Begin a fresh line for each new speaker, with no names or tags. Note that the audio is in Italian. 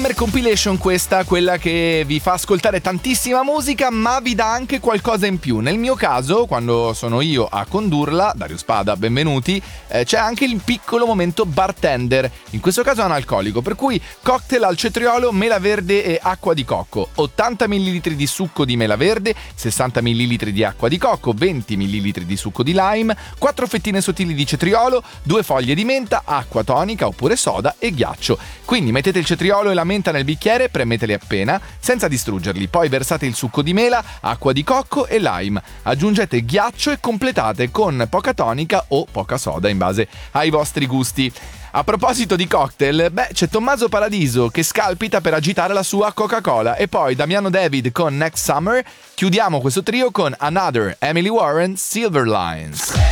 Summer Compilation questa, quella che vi fa ascoltare tantissima musica ma vi dà anche qualcosa in più. Nel mio caso, quando sono io a condurla, Dario Spada, benvenuti, c'è anche il piccolo momento bartender, in questo caso analcolico, per cui cocktail al cetriolo, mela verde e acqua di cocco, 80 ml di succo di mela verde, 60 ml di acqua di cocco, 20 ml di succo di lime, 4 fettine sottili di cetriolo, 2 foglie di menta, acqua tonica oppure soda e ghiaccio. Quindi mettete il cetriolo e la menta nel bicchiere, premeteli appena, senza distruggerli, poi versate il succo di mela, acqua di cocco e lime, aggiungete ghiaccio e completate con poca tonica o poca soda in base ai vostri gusti. A proposito di cocktail, c'è Tommaso Paradiso che scalpita per agitare la sua Coca-Cola e poi Damiano David con Next Summer. Chiudiamo questo trio con Another Emily Warren, Silver Lines.